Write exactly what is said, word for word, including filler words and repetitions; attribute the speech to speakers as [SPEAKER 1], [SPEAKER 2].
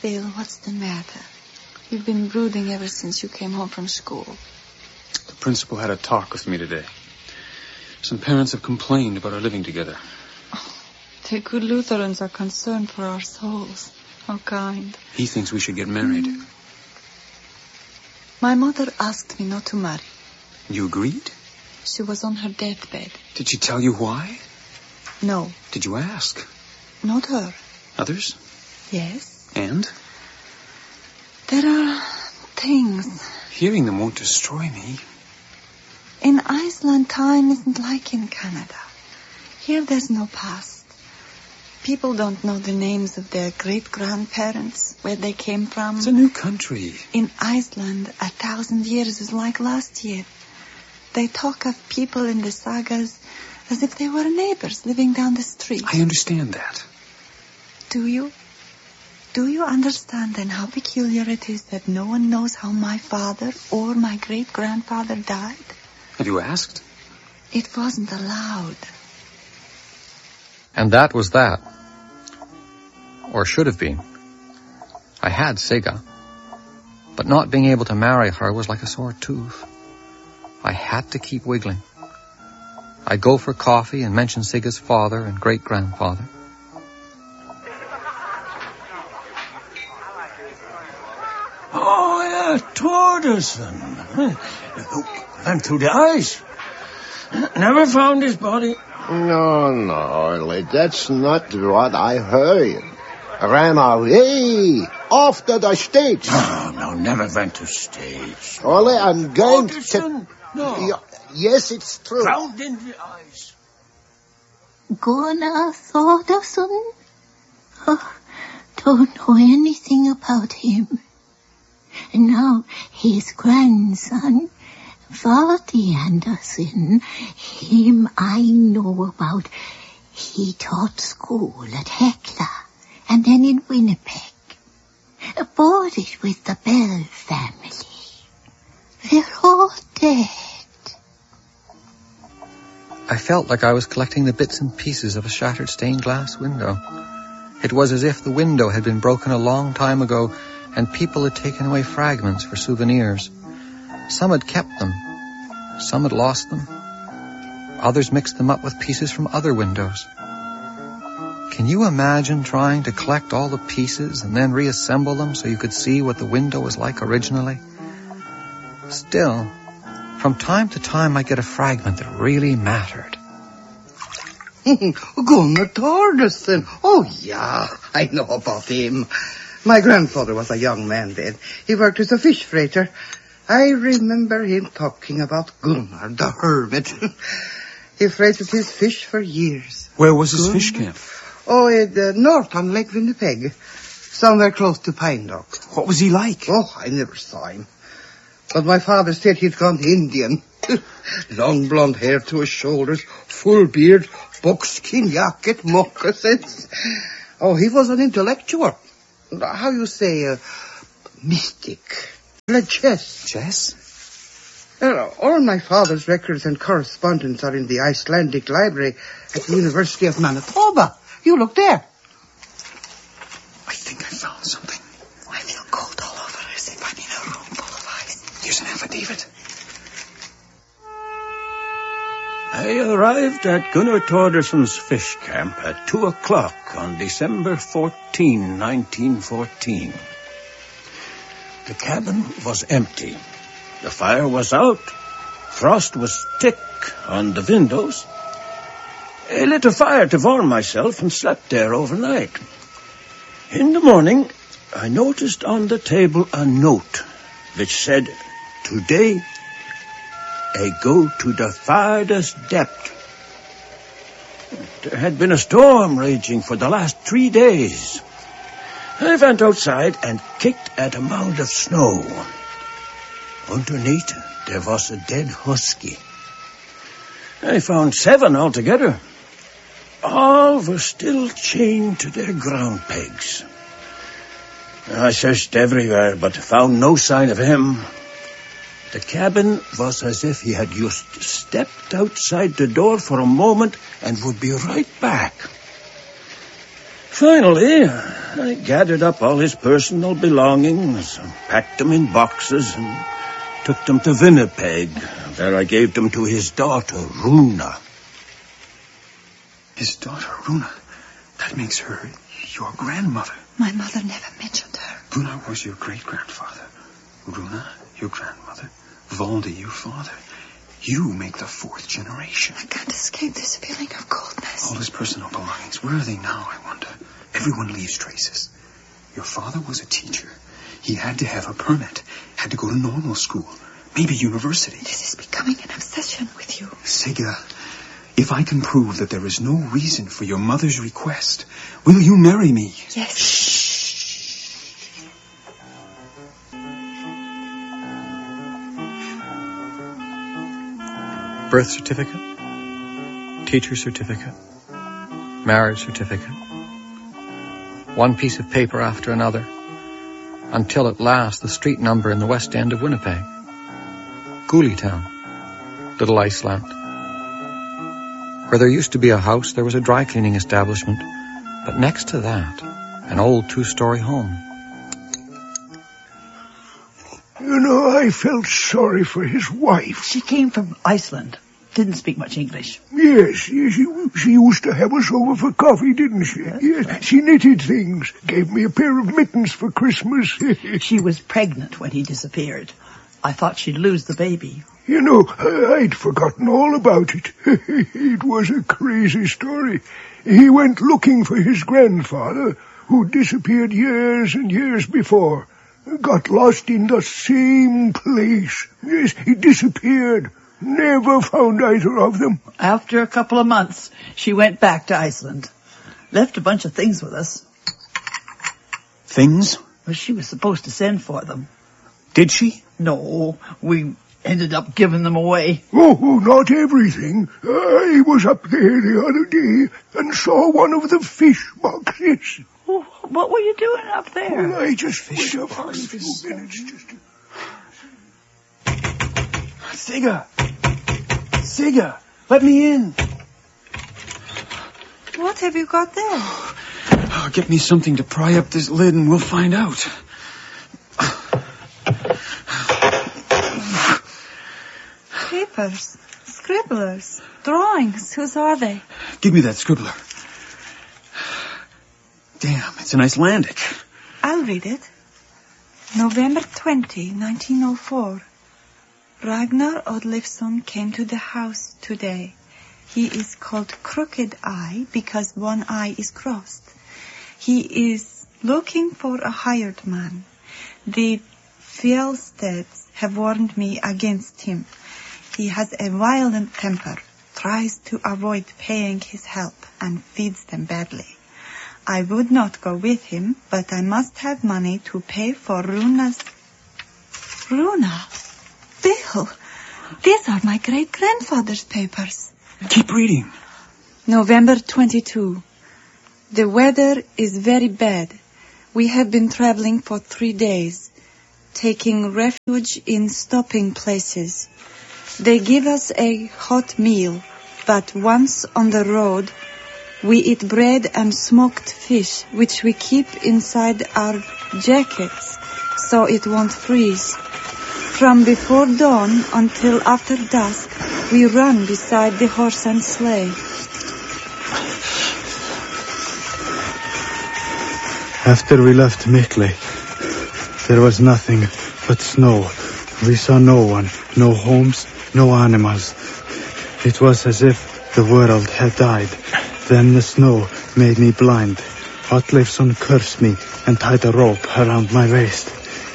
[SPEAKER 1] Phil, what's the matter? You've been brooding ever since you came home from school.
[SPEAKER 2] The principal had a talk with me today. Some parents have complained about our living together.
[SPEAKER 1] Oh, the good Lutherans are concerned for our souls. How kind.
[SPEAKER 2] He thinks we should get married.
[SPEAKER 1] Mm. My mother asked me not to marry.
[SPEAKER 2] You agreed?
[SPEAKER 1] She was on her deathbed.
[SPEAKER 2] Did she tell you why?
[SPEAKER 1] No.
[SPEAKER 2] Did you ask?
[SPEAKER 1] Not her.
[SPEAKER 2] Others?
[SPEAKER 1] Yes.
[SPEAKER 2] And?
[SPEAKER 1] There are things.
[SPEAKER 2] Hearing them won't destroy me.
[SPEAKER 1] In Iceland, time isn't like in Canada. Here there's no past. People don't know the names of their great-grandparents, where they came from.
[SPEAKER 2] It's a new country.
[SPEAKER 1] In Iceland, a thousand years is like last year. They talk of people in the sagas as if they were neighbors living down the street.
[SPEAKER 2] I understand that.
[SPEAKER 1] Do you? Do you understand then how peculiar it is that no one knows how my father or my great-grandfather died?
[SPEAKER 2] Have you asked?
[SPEAKER 1] It wasn't allowed.
[SPEAKER 3] And that was that. Or should have been. I had Sigga. But not being able to marry her was like a sore tooth. I had to keep wiggling. I'd go for coffee and mention Sigga's father and great-grandfather.
[SPEAKER 4] Oh, yeah, Torderson. Went through the ice. Never found his body.
[SPEAKER 5] No, no, Orly, that's not what I heard. Ran away, off to the States.
[SPEAKER 4] No, no, never went to States.
[SPEAKER 5] Orly, I'm going
[SPEAKER 4] Torderson?
[SPEAKER 5] to...
[SPEAKER 4] No.
[SPEAKER 5] Yeah, yes, it's true.
[SPEAKER 4] Drowned in the ice.
[SPEAKER 6] Gunnar Thordarson? Oh, don't know anything about him. And now his grandson, Vardy Anderson, him I know about. He taught school at Hekla and then in Winnipeg. Boarded with the Bell family. They're all dead.
[SPEAKER 3] I felt like I was collecting the bits and pieces of a shattered stained glass window. It was as if the window had been broken a long time ago and people had taken away fragments for souvenirs. Some had kept them. Some had lost them. Others mixed them up with pieces from other windows. Can you imagine trying to collect all the pieces and then reassemble them so you could see what the window was like originally? Still, from time to time I get a fragment that really mattered.
[SPEAKER 7] Gunnar Torderson. Oh, yeah, I know about him. My grandfather was a young man then. He worked as a fish freighter. I remember him talking about Gunnar the hermit. He freighted his fish for years.
[SPEAKER 2] Where was his
[SPEAKER 7] Gunnar?
[SPEAKER 2] fish camp?
[SPEAKER 7] Oh, in uh, north on Lake Winnipeg. Somewhere close to Pine Dock.
[SPEAKER 2] What was he like?
[SPEAKER 7] Oh, I never saw him. But my father said he'd gone Indian. Long blonde hair to his shoulders, full beard, buckskin jacket, moccasins. Oh, he was an intellectual. How you say, uh, mystic. Played chess.
[SPEAKER 2] Chess?
[SPEAKER 7] Uh, all my father's records and correspondence are in the Icelandic library at the University of Manitoba. You look there.
[SPEAKER 2] I think I found something.
[SPEAKER 1] I feel cold all over as if I'm in a room full of ice.
[SPEAKER 2] Here's an affidavit.
[SPEAKER 4] I arrived at Gunnar Torderson's fish camp at two o'clock on December fourteenth, nineteen fourteen. The cabin was empty. The fire was out. Frost was thick on the windows. I lit a fire to warm myself and slept there overnight. In the morning, I noticed on the table a note which said, "Today, I go to the farthest depth." There had been a storm raging for the last three days. I went outside and kicked at a mound of snow. Underneath, there was a dead husky. I found seven altogether. All were still chained to their ground pegs. I searched everywhere, but found no sign of him. The cabin was as if he had just stepped outside the door for a moment and would be right back. Finally, I gathered up all his personal belongings, packed them in boxes, and took them to Winnipeg. There I gave them to his daughter, Runa.
[SPEAKER 2] His daughter, Runa? That makes her your grandmother.
[SPEAKER 1] My mother never mentioned her.
[SPEAKER 2] Runa was your great-grandfather. Runa, your grandmother. Valde, your father. You make the fourth generation.
[SPEAKER 1] I can't escape this feeling of coldness.
[SPEAKER 2] All his personal belongings, where are they now, I wonder? Everyone leaves traces. Your father was a teacher. He had to have a permit, had to go to normal school, maybe university.
[SPEAKER 1] This is becoming an obsession with you.
[SPEAKER 2] Siga, if I can prove that there is no reason for your mother's request, will you marry me?
[SPEAKER 1] Yes.
[SPEAKER 2] Shh.
[SPEAKER 3] Birth certificate, teacher certificate, marriage certificate. One piece of paper after another, until at last the street number in the west end of Winnipeg. Gooleytown, Little Iceland. Where there used to be a house, there was a dry cleaning establishment, but next to that, an old two-story home.
[SPEAKER 8] You know, I felt sorry for his wife.
[SPEAKER 9] She came from Iceland. Didn't speak much English.
[SPEAKER 8] Yes, she, she used to have us over for coffee, didn't she? Yes. Yes. She knitted things, gave me a pair of mittens for Christmas.
[SPEAKER 9] She was pregnant when he disappeared. I thought she'd lose the baby.
[SPEAKER 8] You know, I'd forgotten all about it. It was a crazy story. He went looking for his grandfather, who disappeared years and years before. Got lost in the same place. Yes, he disappeared. Never found either of them.
[SPEAKER 9] After a couple of months, she went back to Iceland. Left a bunch of things with us.
[SPEAKER 2] Things?
[SPEAKER 9] Well, she was supposed to send for them.
[SPEAKER 2] Did she?
[SPEAKER 9] No, we ended up giving them away.
[SPEAKER 8] Oh, not everything. I was up there the other day and saw one of the fish boxes.
[SPEAKER 9] Oh, what were you doing up there?
[SPEAKER 8] Well, I just fish up for a few minutes just to...
[SPEAKER 2] Siga! Siga! Let me in!
[SPEAKER 1] What have you got there?
[SPEAKER 2] Oh, get me something to pry up this lid and we'll find out.
[SPEAKER 1] Papers, scribblers, drawings. Whose are they?
[SPEAKER 2] Give me that scribbler. Damn, it's an Icelandic.
[SPEAKER 1] I'll read it. November twentieth, nineteen oh four. Ragnar Odleifsson came to the house today. He is called Crooked Eye because one eye is crossed. He is looking for a hired man. The Fjellsteds have warned me against him. He has a violent temper, tries to avoid paying his help, and feeds them badly. I would not go with him, but I must have money to pay for Runa's... Runa? Bill, these are my great-grandfather's papers.
[SPEAKER 2] Keep reading.
[SPEAKER 1] November twenty-second. The weather is very bad. We have been traveling for three days, taking refuge in stopping places. They give us a hot meal, but once on the road, we eat bread and smoked fish, which we keep inside our jackets, so it won't freeze. From before dawn until after dusk, we run beside the horse and sleigh.
[SPEAKER 10] After we left Mikley, there was nothing but snow. We saw no one, no homes, no animals. It was as if the world had died. Then the snow made me blind. Odleifsson cursed me and tied a rope around my waist.